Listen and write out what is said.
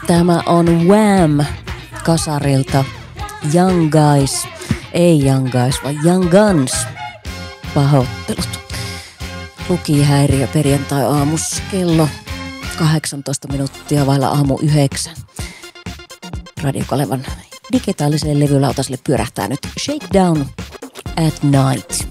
Tämä on Wham! Kasarilta Young Guys. Ei Young Guys, vaan Young Guns. Pahoittelut. Lukihäiriö perjantai-aamus kello 18 minuuttia vailla aamu 9. Radio Kalevan digitaaliselle levylautaselle pyörähtää nyt Shakedown at Night.